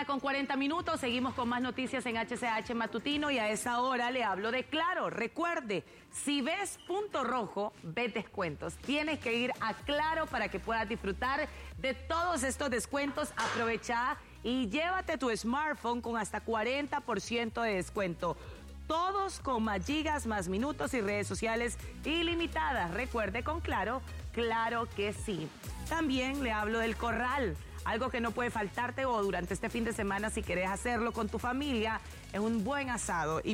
9:40, seguimos con más noticias en HCH Matutino y a esa hora le hablo de Claro. Recuerde, si ves punto rojo, ve descuentos. Tienes que ir a Claro para que puedas disfrutar de todos estos descuentos. Aprovecha y llévate tu smartphone con hasta 40% de descuento. Todos con más gigas, más minutos y redes sociales ilimitadas. Recuerde, con Claro, claro que sí. También le hablo del Corral. Algo que no puede faltarte o durante este fin de semana si querés hacerlo con tu familia es un buen asado.